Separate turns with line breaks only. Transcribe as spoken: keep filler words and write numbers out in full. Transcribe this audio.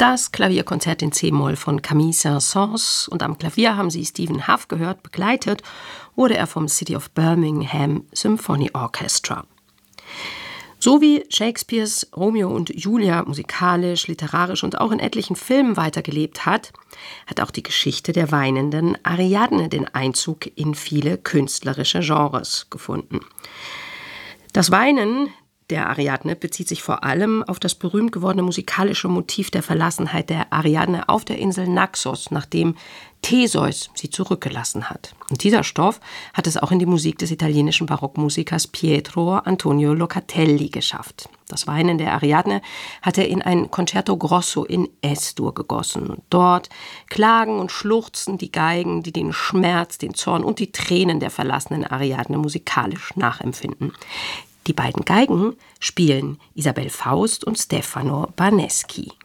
Das Klavierkonzert in C-Moll von Camille Saint-Saëns, und am Klavier haben Sie Stephen Hough gehört. Begleitet wurde er vom City of Birmingham Symphony Orchestra. So wie Shakespeares Romeo und Julia musikalisch, literarisch und auch in etlichen Filmen weitergelebt hat, hat auch die Geschichte der weinenden Ariadne den Einzug in viele künstlerische Genres gefunden. Das Weinen der Ariadne bezieht sich vor allem auf das berühmt gewordene musikalische Motiv der Verlassenheit der Ariadne auf der Insel Naxos, nachdem Theseus sie zurückgelassen hat. Und dieser Stoff hat es auch in die Musik des italienischen Barockmusikers Pietro Antonio Locatelli geschafft. Das Weinen der Ariadne hat er in ein Concerto Grosso in Es-Dur gegossen. Und dort klagen und schluchzen die Geigen, die den Schmerz, den Zorn und die Tränen der verlassenen Ariadne musikalisch nachempfinden. Die beiden Geigen spielen Isabel Faust und Stefano Barneschi.